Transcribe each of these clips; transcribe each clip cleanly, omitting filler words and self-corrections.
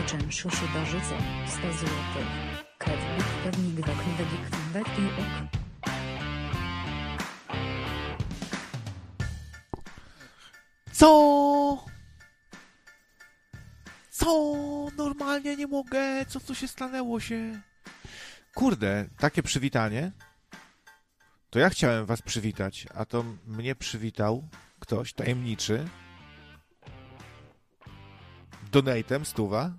Częszu się darzycę, 100 złotych. Kewnik pewnik wekliwedik wek i ok. Co? Normalnie nie mogę. Co tu się stanęło się? Kurde, takie przywitanie? To ja chciałem was przywitać, a to mnie przywitał ktoś tajemniczy. Donatem 100.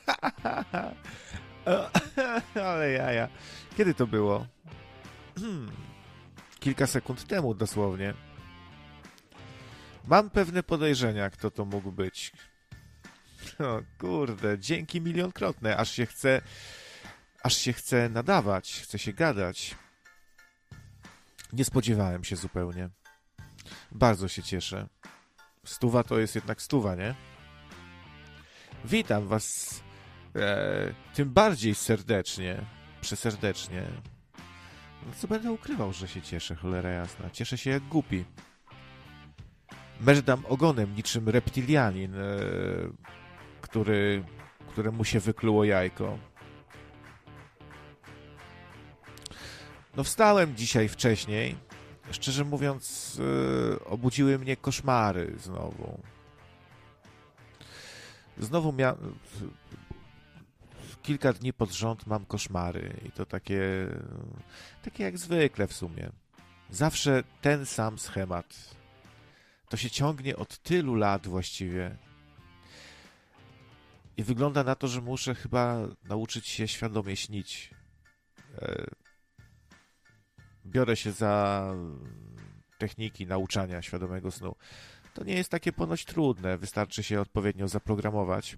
Ale jaja. Kiedy to było? Kilka sekund temu dosłownie. Mam pewne podejrzenia, kto to mógł być. O kurde, dzięki milionkrotne. Aż się chce nadawać, chce się gadać. Nie spodziewałem się zupełnie. Bardzo się cieszę. 100 to jest jednak 100, nie? Witam was tym bardziej serdecznie, przeserdecznie. No co będę ukrywał, że się cieszę, cholera jasna. Cieszę się jak głupi. Merdam ogonem niczym reptilianin, któremu się wykluło jajko. No wstałem dzisiaj wcześniej. Szczerze mówiąc, obudziły mnie koszmary znowu. Kilka dni pod rząd mam koszmary i to takie jak zwykle w sumie. Zawsze ten sam schemat. To się ciągnie od tylu lat właściwie. I wygląda na to, że muszę chyba nauczyć się świadomie śnić. Biorę się za techniki nauczania świadomego snu. To nie jest takie ponoć trudne. Wystarczy się odpowiednio zaprogramować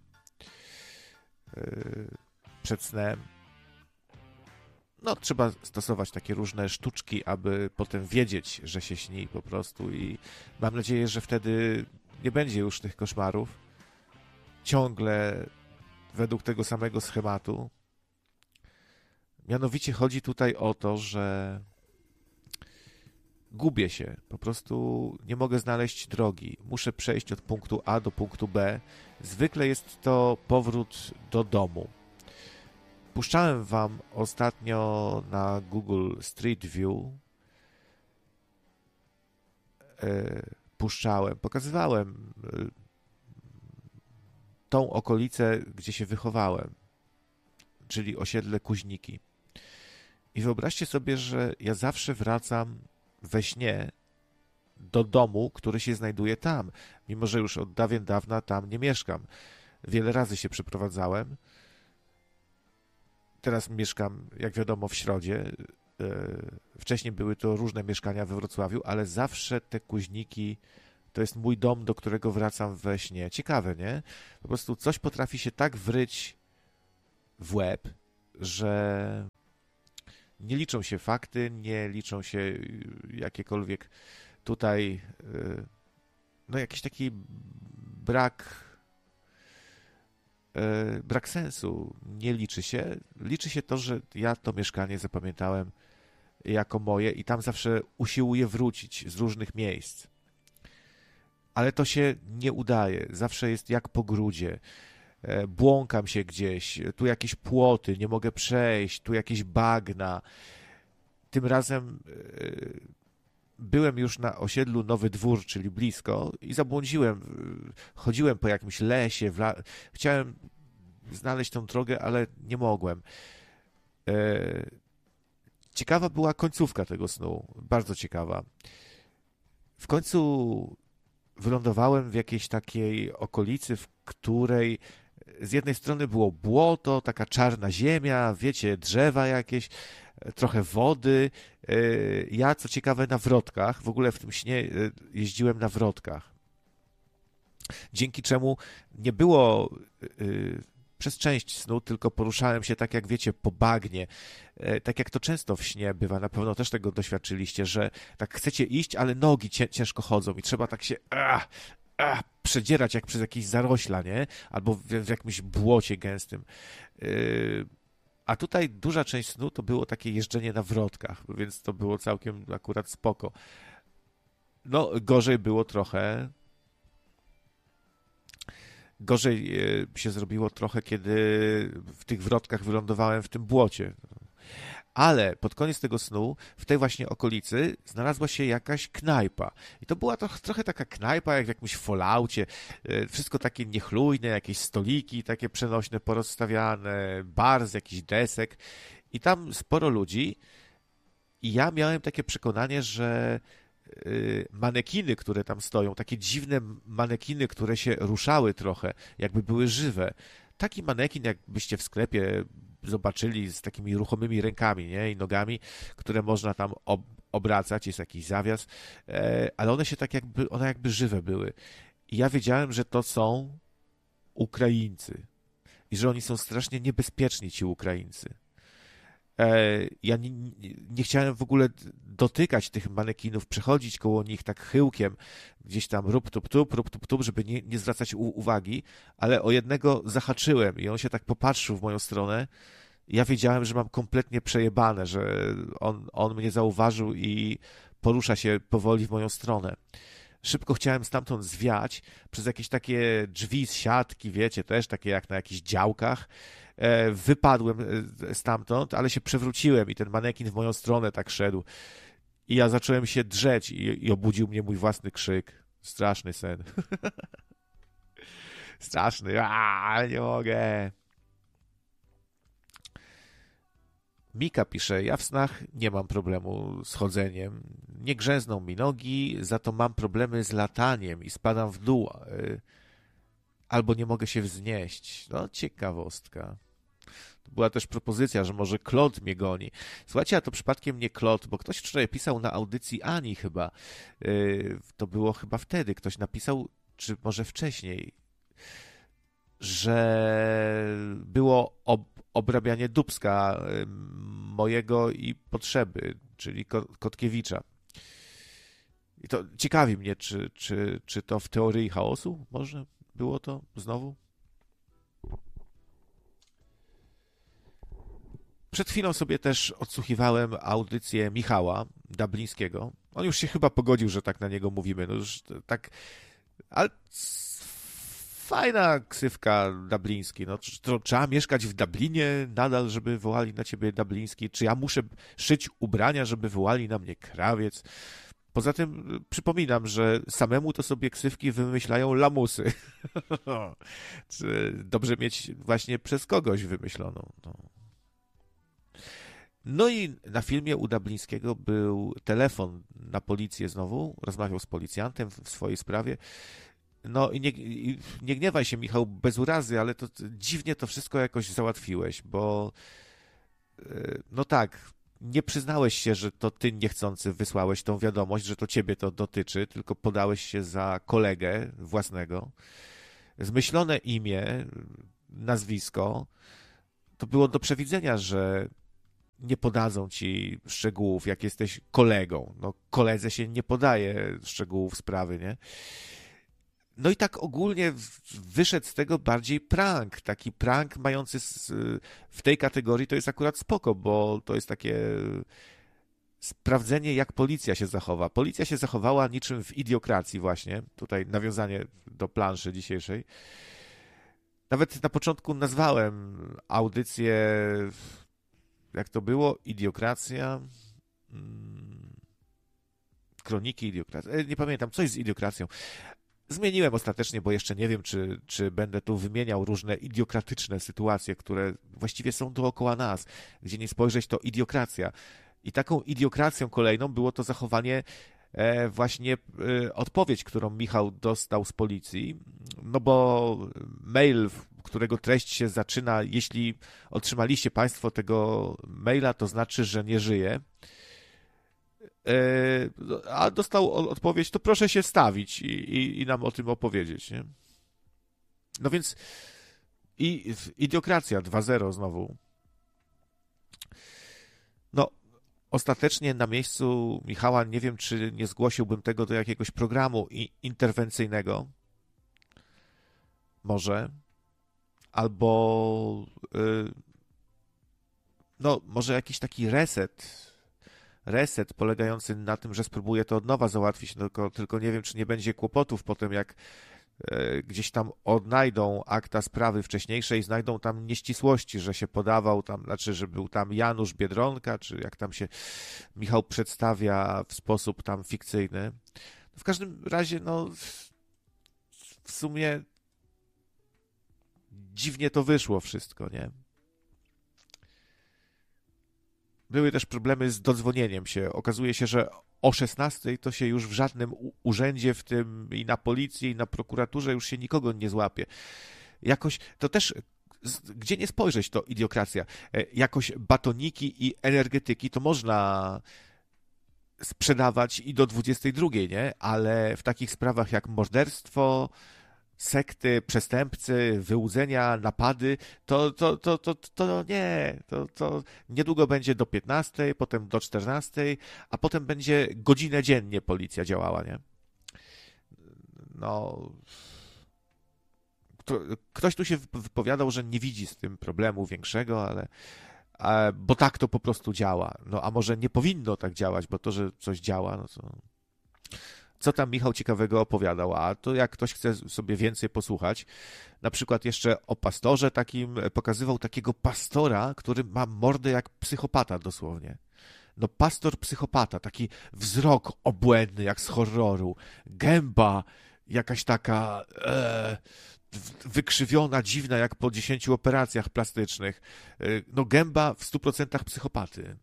przed snem. No, trzeba stosować takie różne sztuczki, aby potem wiedzieć, że się śni po prostu i mam nadzieję, że wtedy nie będzie już tych koszmarów. Ciągle według tego samego schematu. Mianowicie chodzi tutaj o to, że gubię się. Po prostu nie mogę znaleźć drogi. Muszę przejść od punktu A do punktu B. Zwykle jest to powrót do domu. Puszczałem wam ostatnio na Google Street View. Pokazywałem tą okolicę, gdzie się wychowałem, czyli osiedle Kuźniki. I wyobraźcie sobie, że ja zawsze wracam we śnie do domu, który się znajduje tam, mimo że już od dawien dawna tam nie mieszkam. Wiele razy się przeprowadzałem. Teraz mieszkam, jak wiadomo, w Środzie. Wcześniej były to różne mieszkania we Wrocławiu, ale zawsze te Kuźniki to jest mój dom, do którego wracam we śnie. Ciekawe, nie? Po prostu coś potrafi się tak wryć w łeb, że nie liczą się fakty, nie liczą się jakiekolwiek tutaj no jakiś taki brak sensu. Nie liczy się. Liczy się to, że ja to mieszkanie zapamiętałem jako moje i tam zawsze usiłuję wrócić z różnych miejsc. Ale to się nie udaje. Zawsze jest jak po grudzie. Błąkam się gdzieś, tu jakieś płoty, nie mogę przejść, tu jakieś bagna. Tym razem byłem już na osiedlu Nowy Dwór, czyli blisko i zabłądziłem. Chodziłem po jakimś lesie, chciałem znaleźć tą drogę, ale nie mogłem. Ciekawa była końcówka tego snu, bardzo ciekawa. W końcu wylądowałem w jakiejś takiej okolicy, w której z jednej strony było błoto, taka czarna ziemia, wiecie, drzewa jakieś, trochę wody. Ja, co ciekawe, na wrotkach, w ogóle w tym śnie jeździłem na wrotkach. Dzięki czemu nie było przez część snu, tylko poruszałem się tak jak wiecie, po bagnie. Tak jak to często w śnie bywa, na pewno też tego doświadczyliście, że tak chcecie iść, ale nogi ciężko chodzą i trzeba tak się przedzierać jak przez jakieś zarośla, nie? Albo w jakimś błocie gęstym. A tutaj duża część snu to było takie jeżdżenie na wrotkach, więc to było całkiem akurat spoko. No, gorzej było trochę Gorzej się zrobiło trochę, kiedy w tych wrotkach wylądowałem w tym błocie. Ale pod koniec tego snu, w tej właśnie okolicy, znalazła się jakaś knajpa. I to była trochę taka knajpa, jak w jakimś Falloutie. Wszystko takie niechlujne, jakieś stoliki takie przenośne, porozstawiane, bar z jakichś desek. I tam sporo ludzi. I ja miałem takie przekonanie, że manekiny, które tam stoją, takie dziwne manekiny, które się ruszały trochę, jakby były żywe. Taki manekin, jakbyście w sklepie zobaczyli z takimi ruchomymi rękami, nie? I nogami, które można tam obracać, jest jakiś zawias, ale one jakby żywe były. I ja wiedziałem, że to są Ukraińcy i że oni są strasznie niebezpieczni, ci Ukraińcy. Ja nie chciałem w ogóle dotykać tych manekinów, przechodzić koło nich tak chyłkiem, gdzieś tam rób tup tup, żeby nie zwracać uwagi, ale o jednego zahaczyłem i on się tak popatrzył w moją stronę. Ja wiedziałem, że mam kompletnie przejebane, że on mnie zauważył i porusza się powoli w moją stronę. Szybko chciałem stamtąd zwiać przez jakieś takie drzwi z siatki, wiecie, też takie jak na jakichś działkach. Wypadłem stamtąd, ale się przewróciłem i ten manekin w moją stronę tak szedł. I ja zacząłem się drzeć i obudził mnie mój własny krzyk. Straszny sen. Straszny. Ale nie mogę. Mika pisze, ja w snach nie mam problemu z chodzeniem. Nie grzęzną mi nogi, za to mam problemy z lataniem i spadam w dół. Albo nie mogę się wznieść. No, ciekawostka. To była też propozycja, że może Klot mnie goni. Słuchajcie, a to przypadkiem nie Klot, bo ktoś wczoraj pisał na audycji Ani chyba. To było chyba wtedy. Ktoś napisał, czy może wcześniej, że było obrabianie dupska mojego i potrzeby, czyli Kotkiewicza. I to ciekawi mnie, czy to w teorii chaosu może było to znowu? Przed chwilą sobie też odsłuchiwałem audycję Michała Dablińskiego. On już się chyba pogodził, że tak na niego mówimy. No już tak... Ale fajna ksywka Dabliński. No, trzeba mieszkać w Dublinie nadal, żeby wołali na ciebie Dabliński? Czy ja muszę szyć ubrania, żeby wołali na mnie Krawiec? Poza tym przypominam, że samemu to sobie ksywki wymyślają lamusy. Dobrze mieć właśnie przez kogoś wymyśloną. No i na filmie u Dablińskiego był telefon na policję znowu. Rozmawiał z policjantem w swojej sprawie. No i nie gniewaj się, Michał, bez urazy, ale to dziwnie to wszystko jakoś załatwiłeś, bo no tak, nie przyznałeś się, że to ty niechcący wysłałeś tą wiadomość, że to ciebie to dotyczy, tylko podałeś się za kolegę własnego. Zmyślone imię, nazwisko, to było do przewidzenia, że nie podadzą ci szczegółów, jak jesteś kolegą. No, koledze się nie podaje szczegółów sprawy, nie? No i tak ogólnie wyszedł z tego bardziej prank. Taki prank mający w tej kategorii to jest akurat spoko, bo to jest takie sprawdzenie, jak policja się zachowa. Policja się zachowała niczym w Idiokracji właśnie. Tutaj nawiązanie do planszy dzisiejszej. Nawet na początku nazwałem audycję, jak to było? Idiokracja. Kroniki Idiokracji. Nie pamiętam, coś z Idiokracją. Zmieniłem ostatecznie, bo jeszcze nie wiem, czy będę tu wymieniał różne idiokratyczne sytuacje, które właściwie są dookoła nas. Gdzie nie spojrzeć, to idiokracja. I taką idiokracją kolejną było to zachowanie, właśnie odpowiedź, którą Michał dostał z policji. No bo mail, którego treść się zaczyna, jeśli otrzymaliście Państwo tego maila, to znaczy, że nie żyje. A dostał odpowiedź, to proszę się wstawić i nam o tym opowiedzieć. Nie? No więc Idiokracja 2.0 znowu. No, ostatecznie na miejscu Michała nie wiem, czy nie zgłosiłbym tego do jakiegoś programu interwencyjnego. Może. Albo no, może jakiś taki reset polegający na tym, że spróbuję to od nowa załatwić, tylko nie wiem, czy nie będzie kłopotów potem, jak gdzieś tam odnajdą akta sprawy wcześniejszej, znajdą tam nieścisłości, że się podawał tam, znaczy, że był tam Janusz Biedronka, czy jak tam się Michał przedstawia w sposób tam fikcyjny. W każdym razie, no, w sumie dziwnie to wyszło wszystko, nie? Były też problemy z dodzwonieniem się. Okazuje się, że o 16 to się już w żadnym urzędzie, w tym i na policji, i na prokuraturze już się nikogo nie złapie. Jakoś to też, gdzie nie spojrzeć, to idiokracja. Jakoś batoniki i energetyki to można sprzedawać i do 22, nie? Ale w takich sprawach jak morderstwo, sekty, przestępcy, wyłudzenia, napady, to nie, to niedługo będzie do 15, potem do 14, a potem będzie godzinę dziennie policja działała, nie? No, ktoś tu się wypowiadał, że nie widzi z tym problemu większego, bo tak to po prostu działa. No, a może nie powinno tak działać, bo to, że coś działa, no to... Co tam Michał ciekawego opowiadał, a to jak ktoś chce sobie więcej posłuchać, na przykład jeszcze o pastorze takim, pokazywał takiego pastora, który ma mordę jak psychopata dosłownie. No pastor psychopata, taki wzrok obłędny jak z horroru, gęba jakaś taka wykrzywiona, dziwna jak po 10 operacjach plastycznych. No gęba w 100% psychopaty.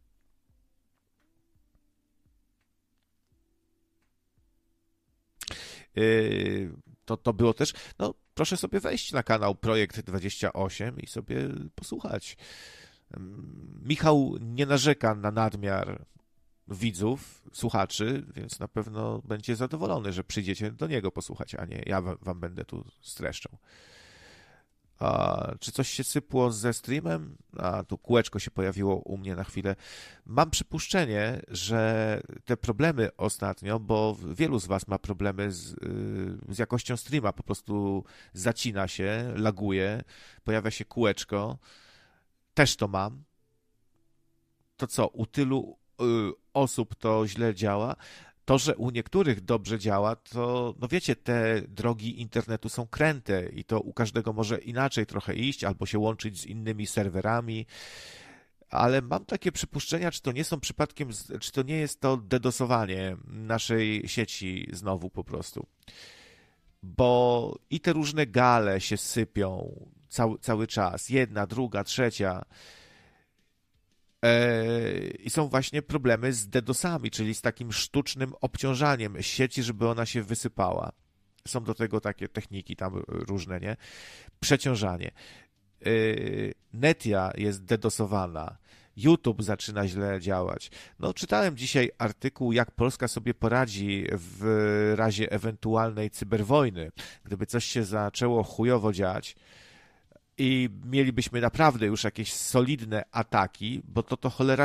To było też, no proszę sobie wejść na kanał Projekt 28 i sobie posłuchać. Michał nie narzeka na nadmiar widzów, słuchaczy, więc na pewno będzie zadowolony, że przyjdziecie do niego posłuchać, a nie ja wam będę tu streszczał. Czy coś się sypło ze streamem? Tu kółeczko się pojawiło u mnie na chwilę. Mam przypuszczenie, że te problemy ostatnio, bo wielu z was ma problemy z jakością streama, po prostu zacina się, laguje, pojawia się kółeczko. Też to mam. To co, u tylu osób to źle działa? To, że u niektórych dobrze działa, to, no wiecie, te drogi internetu są kręte i to u każdego może inaczej trochę iść, albo się łączyć z innymi serwerami, ale mam takie przypuszczenia, czy to nie są przypadkiem, czy to nie jest to dedosowanie naszej sieci znowu po prostu. Bo i te różne gale się sypią cały czas, jedna, druga, trzecia, i są właśnie problemy z DDoS-ami, czyli z takim sztucznym obciążaniem sieci, żeby ona się wysypała. Są do tego takie techniki tam różne, nie? Przeciążanie. Netia jest dedosowana. YouTube zaczyna źle działać. No, czytałem dzisiaj artykuł, jak Polska sobie poradzi w razie ewentualnej cyberwojny. Gdyby coś się zaczęło chujowo dziać, i mielibyśmy naprawdę już jakieś solidne ataki, bo to cholera